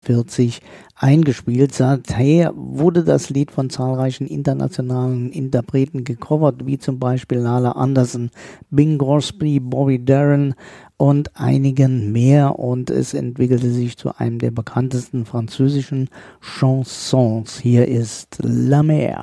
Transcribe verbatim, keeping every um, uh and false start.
neunzehnhundertneunundvierzig eingespielt. Seither wurde das Lied von zahlreichen internationalen Interpreten gecovert, wie zum Beispiel Lala Anderson, Bing Crosby, Bobby Darin und einigen mehr, und es entwickelte sich zu einem der bekanntesten französischen Chansons. Hier ist La Mer.